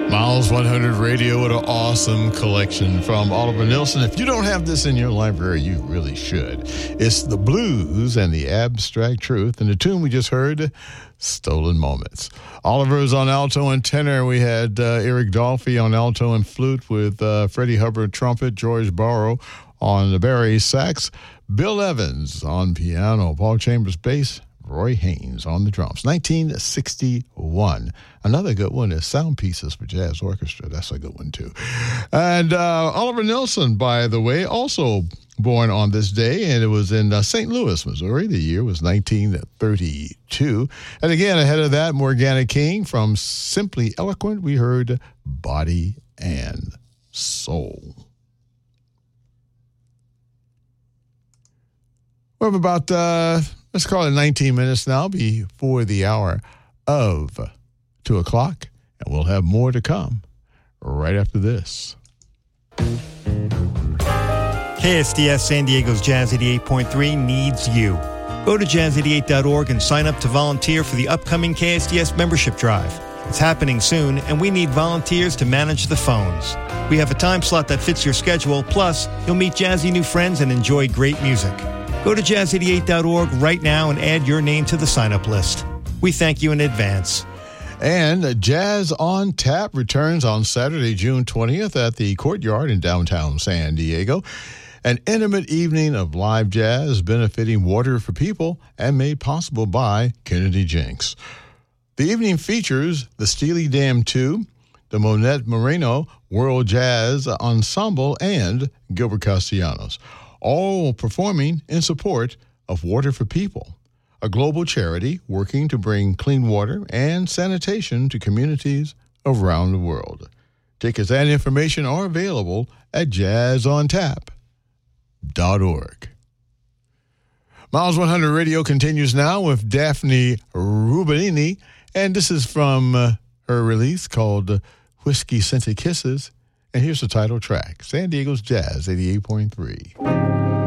Miles 100 Radio, what an awesome collection from Oliver Nelson. If you don't have this in your library, you really should. It's the blues and the abstract truth. And the tune we just heard, Stolen Moments. Oliver's on alto and tenor. We had Eric Dolphy on alto and flute with Freddie Hubbard trumpet, George Barrow on the Barry sax, Bill Evans on piano, Paul Chambers bass, Roy Haynes on the drums. 1961. Another good one is Sound Pieces for Jazz Orchestra. That's a good one, too. And Oliver Nelson, by the way, also born on this day, and it was in St. Louis, Missouri. The year was 1932. And again, ahead of that, Morgana King from Simply Eloquent, we heard Body and Soul. We have about, let's call it 19 minutes now before the hour of 2 o'clock, and we'll have more to come right after this. KSDS San Diego's Jazz 88.3 needs you. Go to jazz88.org and sign up to volunteer for the upcoming KSDS membership drive. It's happening soon, and we need volunteers to manage the phones. We have a time slot that fits your schedule, plus you'll meet jazzy new friends and enjoy great music. Go to jazz88.org right now and add your name to the sign-up list. We thank you in advance. And Jazz on Tap returns on Saturday, June 20th at the Courtyard in downtown San Diego. An intimate evening of live jazz benefiting Water for People and made possible by Kennedy Jenks. The evening features the Steely Dan 2, the Monette Moreno World Jazz Ensemble, and Gilbert Castellanos, all performing in support of Water for People, a global charity working to bring clean water and sanitation to communities around the world. Tickets and information are available at jazzontap.org. Miles 100 Radio continues now with Daphne Rubinini, and this is from her release called Whiskey Scented Kisses. And here's the title track, San Diego's Jazz 88.3.